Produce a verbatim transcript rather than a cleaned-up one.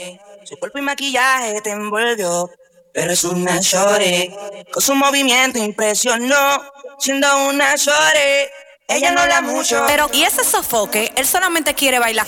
señores. Su cuerpo y maquillaje te envolvió, pero es una shorty. Con su movimiento impresionó, siendo una shorty. Ella no la mucho. Pero, ¿y ese sofoque? Él solamente quiere bailar